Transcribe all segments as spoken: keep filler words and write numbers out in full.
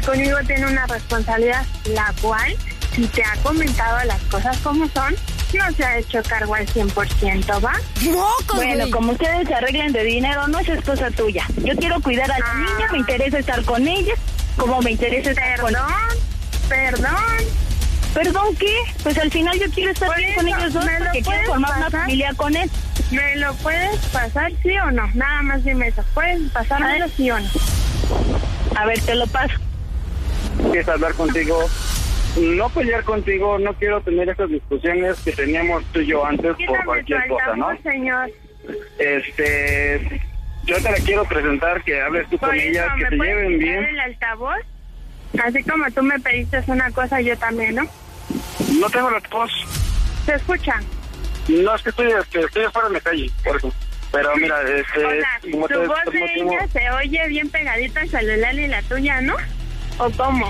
conmigo tiene una responsabilidad, la cual, si te ha comentado las cosas como son, no se ha hecho cargo al cien por ciento, ¿va? ¡Mocos, Bueno, güey! como ustedes se arreglen de dinero, no es esposa tuya. Yo quiero cuidar a la Ah. niña, me interesa estar con ella, como me interesa estar con... Perdón, perdón. ¿Perdón qué? Pues al final yo quiero estar Por bien eso, con ellos dos ¿me lo porque quiero puedes formar una pasar? familia con él. ¿Me lo puedes pasar, sí o no? Nada más dime eso. ¿Puedes pasármelo, sí o no? A ver, te lo paso. Es hablar contigo, no pelear contigo, no quiero tener esas discusiones que teníamos tú y yo antes por Quítame tu cualquier cosa, ¿no? altavoz, señor. Este, yo te la quiero presentar, que hables tú Por con eso, ella, que ¿me se puedes lleven quitar bien. el altavoz? Así como tú me pediste una cosa, yo también, ¿no? No tengo la voz, ¿Se escucha? no es que estoy, este, estoy fuera de la calle, por eso. Pero mira, este, O sea, como tu te voz de como- ella se oye bien pegadita al celular y la tuya, ¿no? ¿O cómo?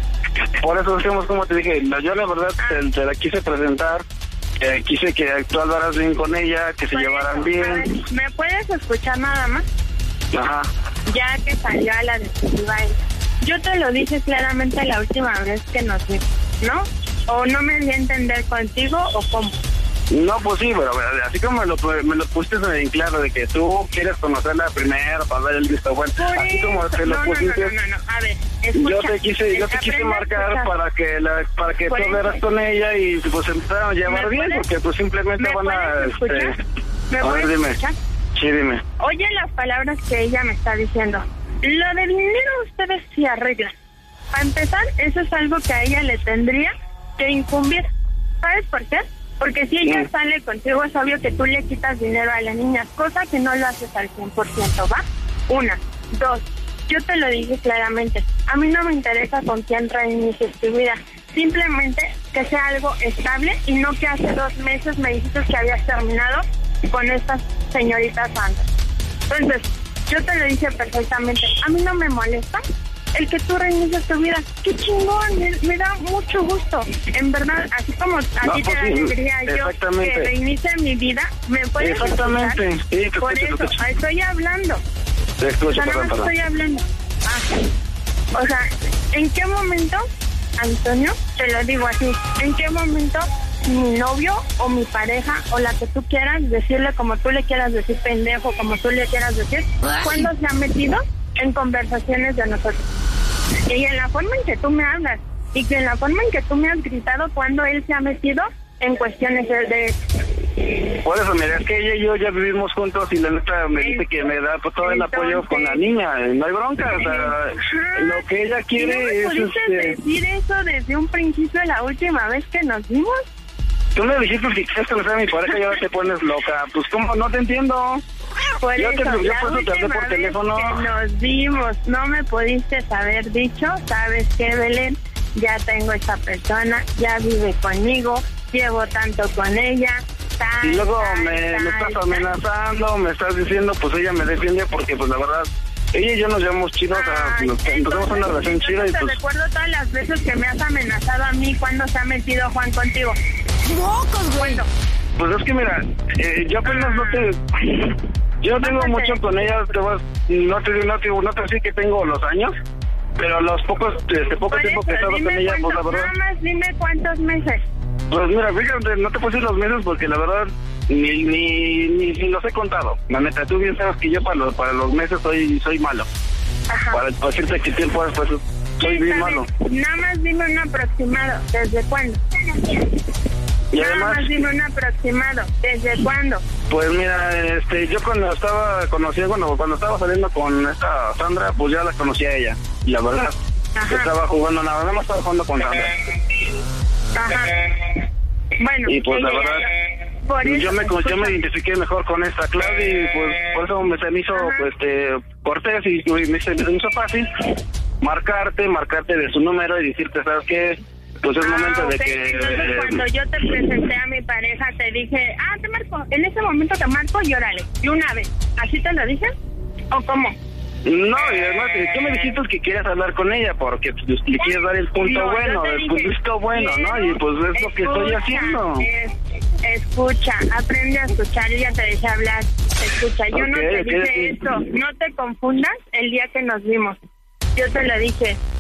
por eso decimos, como te dije, la- yo la verdad Ah. te, te la quise presentar, eh, quise que tú hablaras bien con ella, que se Por llevaran eso, a bien. ver, ¿me puedes escuchar nada más? Ajá. Ya que salió a la defensiva ella. Yo te lo dije claramente la última vez que nos vimos, ¿no? ¿O no me di a entender contigo o cómo? No, pues sí, pero pero así como me lo, me lo pusiste en claro de que tú quieres conocerla primero para dar el visto bueno, Por así eso. como te lo no, no, pusiste, no, no, no, no, a ver, escucha. yo te quise, yo te quise Aprende a marcar escuchar. para que la, para que Por tú eso. hablaras con ella y pues empezaran a llevar ¿Me bien, puedes- porque pues simplemente ¿Me van a, puedes escuchar? este, ¿Me a ver, puedes dime. escuchar? Sí, dime. Oye las palabras que ella me está diciendo. Lo de dinero ustedes se arreglan. Para empezar, eso es algo que a ella le tendría que incumbir. ¿Sabes por qué? Porque si ella Sí. sale contigo, es obvio que tú le quitas dinero a la niña, cosa que no lo haces al cien por ciento, ¿va? Una. Dos. Yo te lo dije claramente. A mí no me interesa con quién reinicies tu vida. Simplemente que sea algo estable y no que hace dos meses me dijiste que habías terminado con estas señoritas antes. Entonces, yo te lo dije perfectamente. A mí no me molesta el que tú reinicies tu vida. ¡Qué chingón! Me, me da mucho gusto. En verdad, así como a No, ti te pues da sí, alegría yo exactamente. que reinicie mi vida, ¿me puedes Exactamente. escuchar? Sí, te Por escucho, te eso, escucho. estoy hablando. Te O escucho, sea, nada perdón, más perdón. estoy hablando. Ah. O sea, ¿en qué momento, Antonio, te lo digo así, en qué momento mi novio o mi pareja o la que tú quieras decirle, como tú le quieras decir pendejo, como tú le quieras decir, cuándo se ha metido en conversaciones de nosotros? Y en la forma en que tú me hablas y que en la forma en que tú me has gritado cuando él se ha metido en cuestiones de... de Por eso, mira, es que ella y yo ya vivimos juntos y la neta me dice que me da pues, todo el apoyo con la niña. No hay bronca, o sea, Ajá. lo que ella ¿Y quiere no me es... pudiste Este, decir eso desde un principio la última vez que nos vimos? tú me dijiste que quieres conocer a mi pareja y ahora te pones loca. Pues, ¿cómo? No te entiendo. Por Yo eso, te- yo la por eso te hablé última por vez teléfono. que nos vimos, no me pudiste haber dicho, ¿sabes qué, Belén? Ya tengo esta persona, ya vive conmigo, llevo tanto con ella, tal, Y luego tal, me, me tal, estás tal. amenazando, me estás diciendo, pues ella me defiende porque, pues, la verdad, ella y yo nos llevamos chidos, o sea, Ay, nos empezamos una relación entonces, chida y, te pues... recuerdo todas las veces que me has amenazado a mí cuando se ha metido Juan contigo. ¡Mocos, güey! ¿Cuándo? Pues es que mira, eh, yo apenas no te... Yo tengo Bájate. mucho con ella, te vas, no te no te, no te decir que tengo los años, pero los pocos, este poco Por tiempo eso, que he estado dime con ella, pues la cuántos, verdad... nada más dime cuántos meses. Pues mira, fíjate, no te puedo decir los meses porque la verdad ni ni, ni, ni los he contado. La neta, tú bien sabes que yo para los, para los meses soy soy malo. Ajá. Para, para decirte qué tiempo es, pues soy Sí, bien está malo. bien. Nada más dime un aproximado. ¿Desde cuándo? Y Nada además, más dime un aproximado. ¿Desde cuándo? pues mira, este, yo cuando estaba conociendo, bueno, cuando estaba saliendo con esta Sandra, pues ya la conocí a ella. Y la verdad, Ajá. estaba jugando nada, nada más estaba jugando con Sandra. Ajá. Bueno, Y pues la ella- verdad, por eso, yo me yo me escucha. identifiqué mejor con esta Claudia y pues por eso me, se me hizo Ajá. pues, este cortés y, y me, se me hizo fácil marcarte, marcarte de su número y decirte, ¿sabes qué? Pues es Ah, momento ok. de que... Entonces, cuando yo te presenté a mi pareja, te dije, ah, te marco. En ese momento te marco y órale. Y una vez. ¿Así te lo dije? ¿O cómo? No, y además eh, tú me dijiste que quieres hablar con ella porque pues, le quieres dar el punto No, yo bueno, te el dije, punto bueno, ¿no? Y pues es lo que estoy escucha, haciendo. es- escucha, aprende a escuchar. Yo ya te dejé hablar. Escucha, yo no Ok, te ok, dije ok. eso. No te confundas el día que nos vimos. Yo te lo dije.